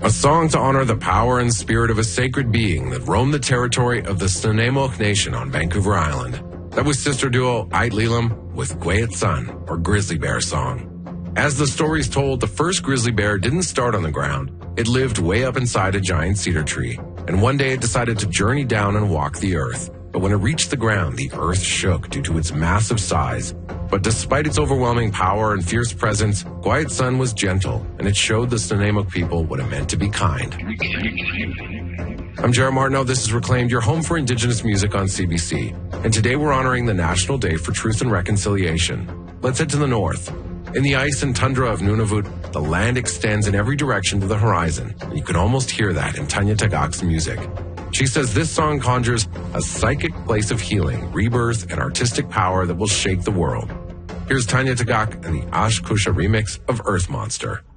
a song to honor the power and spirit of a sacred being that roamed the territory of the Snuneymuxw Nation on Vancouver Island. That was sister duo Ait Lelam with Gwyet Sun, or Grizzly Bear Song. As the story's told, the first grizzly bear didn't start on the ground. It lived way up inside a giant cedar tree, and one day it decided to journey down and walk the earth. But when it reached the ground, the earth shook due to its massive size. But despite its overwhelming power and fierce presence, Gwyet Sun was gentle, and it showed the Snuneymuxw people what it meant to be kind. I'm Jared Martineau. This is Reclaimed, your home for Indigenous music on CBC. And today we're honoring the National Day for Truth and Reconciliation. Let's head to the north. In the ice and tundra of Nunavut, the land extends in every direction to the horizon. And you can almost hear that in Tanya Tagaq's music. She says this song conjures a psychic place of healing, rebirth, and artistic power that will shake the world. Here's Tanya Tagaq and the Ash Kusha remix of Earth Monster.